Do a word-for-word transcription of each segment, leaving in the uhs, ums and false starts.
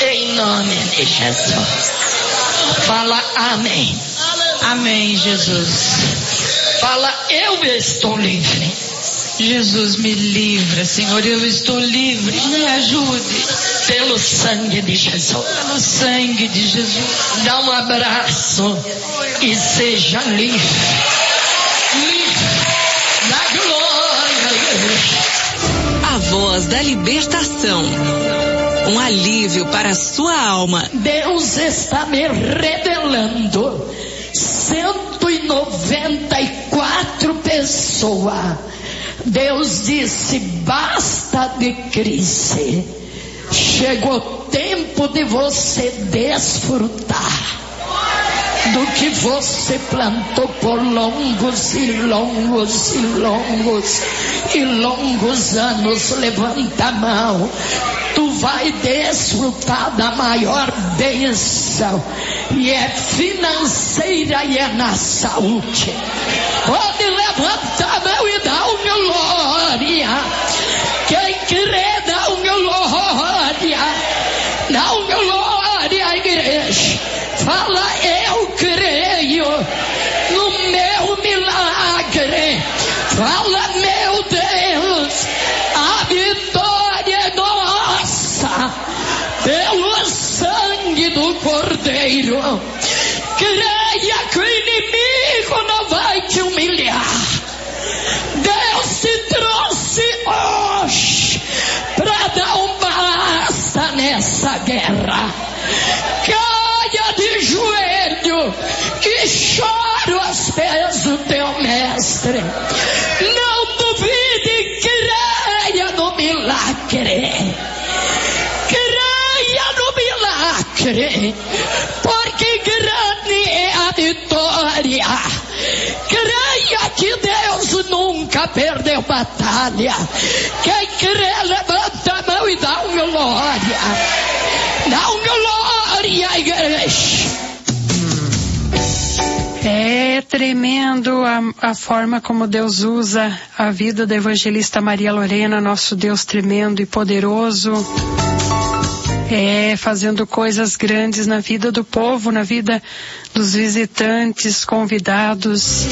Em nome de Jesus. Fala amém. Amém, Jesus. Fala, eu estou livre. Jesus, me livra, Senhor, eu estou livre, me ajude. Pelo sangue de Jesus. Pelo sangue de Jesus. Dá um abraço e seja livre. Livre da glória. A voz da libertação. Um alívio para a sua alma. Deus está me revelando cento e noventa e quatro pessoas. Deus disse, basta de crise. Chegou o tempo de você desfrutar do que você plantou por longos e longos e longos e longos anos. Levanta a mão. Tu vai desfrutar da maior bênção, e é financeira e é na saúde. Pode levantar a mão e dar um glória. Quem crê, dá um glória. Dá um glória, igreja. Fala, eu creio no meu milagre. Fala, meu Deus, a vitória é nossa pelo sangue do Cordeiro. Creia que o inimigo não vai te humilhar. Deus te trouxe hoje para dar um basta nessa guerra. Caia de joelho, que choro aos pés do teu mestre. Não duvide, creia no milagre. Creia no milagre, porque grande é a vitória. Creia que Deus nunca perdeu batalha. Quem crê, levanta a mão e dá um glória. Dá um glória, igreja. É tremendo a, a forma como Deus usa a vida da evangelista Maria Lorena, nosso Deus tremendo e poderoso. É, fazendo coisas grandes na vida do povo, na vida dos visitantes, convidados.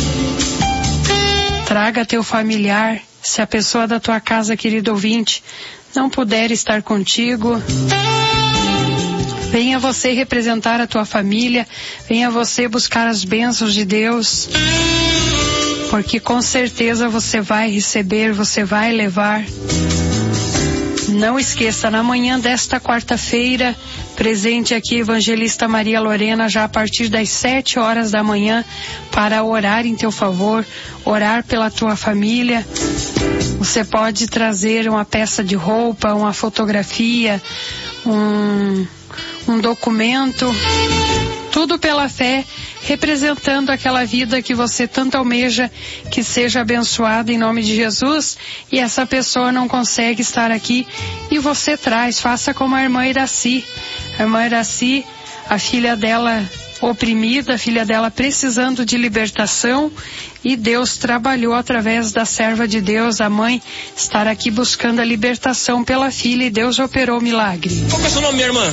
Traga teu familiar, se a pessoa da tua casa, querido ouvinte, não puder estar contigo. Venha você representar a tua família, venha você buscar as bênçãos de Deus, porque com certeza você vai receber, você vai levar. Não esqueça, na manhã desta quarta-feira, presente aqui evangelista Maria Lorena, já a partir das sete horas da manhã, para orar em teu favor, orar pela tua família. Você pode trazer uma peça de roupa, uma fotografia, um, um documento, tudo pela fé, representando aquela vida que você tanto almeja que seja abençoada em nome de Jesus, e essa pessoa não consegue estar aqui e você traz, faça como a irmã Iraci. A irmã Iraci, a filha dela oprimida, a filha dela precisando de libertação, e Deus trabalhou através da serva de Deus, a mãe, estar aqui buscando a libertação pela filha, e Deus operou o milagre. Qual é o seu nome, minha irmã?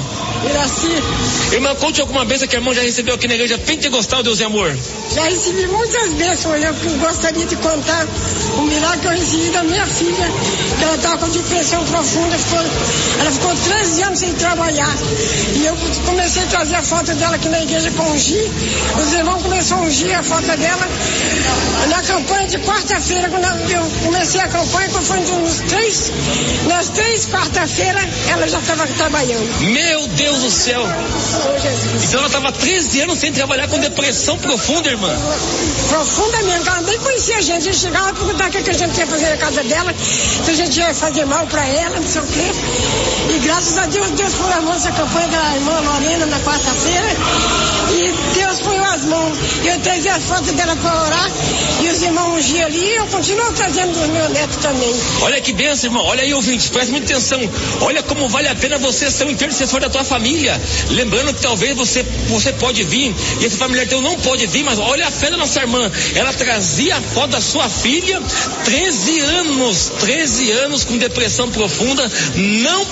Iraci. Irmã, conte alguma bênção que a irmã já recebeu aqui na igreja pentecostal Deus e Amor. Já recebi muitas bênçãos. Eu gostaria de contar o milagre que eu recebi da minha filha, que ela estava com depressão profunda, ficou, ela ficou treze anos sem trabalhar, e eu comecei a trazer a foto dela aqui na igreja para ungir. Os irmãos começaram a ungir a foto dela na campanha de quarta-feira. Quando eu comecei a campanha, quando foi nos três, nas três quarta-feiras, ela já estava trabalhando. Meu Deus do céu! Senhor Jesus. Então ela estava treze anos sem trabalhar, com depressão profunda, irmã. Profunda mesmo, ela nem conhecia a gente. A gente chegava a perguntar o que a gente ia fazer na casa dela, se a gente ia fazer mal para ela, não sei o quê. E graças a Deus, Deus foi a mão essa campanha da irmã Lorena na quarta-feira, e Deus foi as mãos. Eu trazia as fotos dela para orar, e os irmãos ungiam ali, e eu continuo trazendo os meus netos também. Olha que bênção, irmão. Olha aí, ouvinte, presta muita atenção. Olha como vale a pena você ser um intercessor da tua família. Lembrando que talvez você, você pode vir, e esse familiar teu não pode vir, mas olha a fé da nossa irmã. Ela trazia a foto da sua filha, treze anos, treze anos com depressão profunda, não